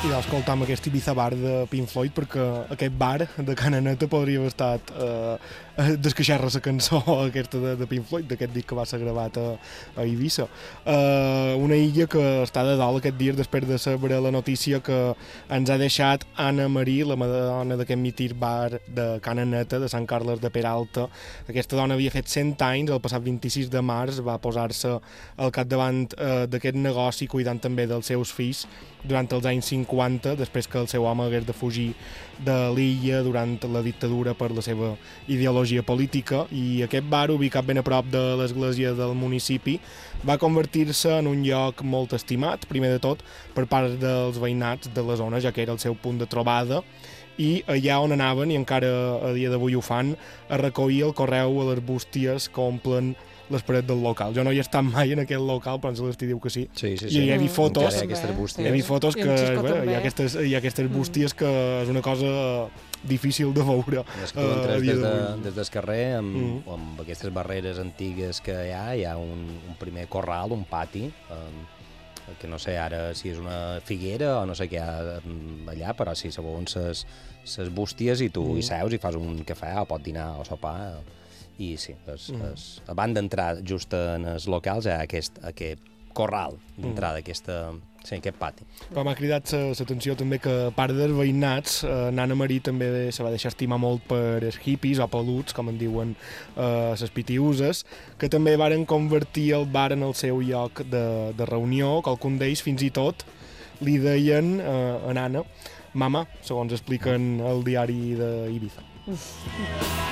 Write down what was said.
i d'escoltar aquest Ibiza Bar de Pink Floyd, perquè aquest bar de Cananeta podria haver estat descaixar-se la cançó aquesta de Pink Floyd, d'aquest disc que va ser gravat a Eivissa. Una illa que està de dalt aquest dia després de saber la notícia que ens ha deixat Anna Marí, la dona d'aquest mític bar de Cananeta, de Sant Carles de Peralta. Aquesta dona havia fet 100 anys, el passat 26 de març va posar-se al capdavant d'aquest negoci, cuidant també dels seus fills durant els anys 50, després que el seu home hagués de fugir de l'illa durant la dictadura per la seva ideologia política, i aquest bar, ubicat ben a prop de l'església del municipi, va convertir-se en un lloc molt estimat, primer de tot per part dels veïnats de la zona, ja que era el seu punt de trobada, i allà on anaven, i encara a dia d'avui ho fan, a recollir el correu a les bústies que omplen les parets del local. Jo no hi he estat mai en aquest local, però Celestí diu que sí. Sí. I hi he vist fotos, Hi he vist fotos que hi ha aquestes bústies que és una cosa difícil de veure. És que tu entres des del carrer amb aquestes barreres antigues que hi ha un primer corral, un pati, que no sé ara si és una figuera o no sé què hi ha allà, però sí, segons les bústies i tu hi seus i fas un cafè o pots dinar o sopar. I sí, abans d'entrar just en els locals hi ha aquest corral d'entrada, aquest pati. Però m'ha cridat l'atenció també que, a part dels veïnats, Nana Marí també se va deixar estimar molt per els hippies o peluts, com en diuen les pitiuses, que també varen convertir el bar en el seu lloc de reunió, que algun d'ells fins i tot li deien a Nana Mama, segons expliquen el diari d'Ibiza.